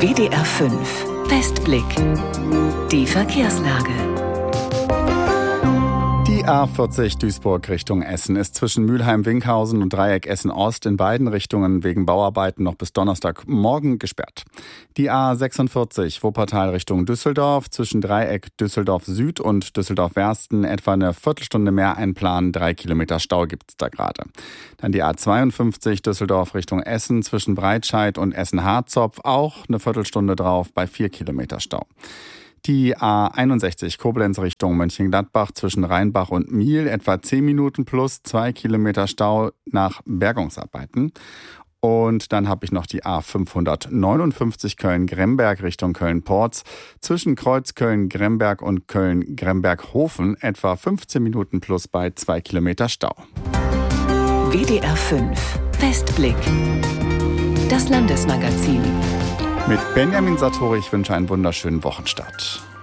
WDR 5 Westblick. Die Verkehrslage. Die A40 Duisburg Richtung Essen ist zwischen Mülheim-Winkhausen und Dreieck Essen-Ost in beiden Richtungen wegen Bauarbeiten noch bis Donnerstagmorgen gesperrt. Die A46 Wuppertal Richtung Düsseldorf zwischen Dreieck Düsseldorf-Süd und Düsseldorf-Wersten etwa eine Viertelstunde mehr einplanen. 3 Kilometer Stau gibt's da gerade. Dann die A52 Düsseldorf Richtung Essen zwischen Breitscheid und Essen-Harzopf auch eine Viertelstunde drauf bei 4 Kilometer Stau. Die A61 Koblenz Richtung Mönchengladbach zwischen Rheinbach und Miel etwa 10 Minuten plus 2 Kilometer Stau nach Bergungsarbeiten. Und dann habe ich noch die A559 Köln-Gremberg Richtung Köln-Porz zwischen Kreuzköln-Gremberg und Köln-Gremberg-Hofen etwa 15 Minuten plus bei 2 Kilometer Stau. WDR 5 Westblick. Das Landesmagazin. Mit Benjamin Sartori, ich wünsche einen wunderschönen Wochenstart.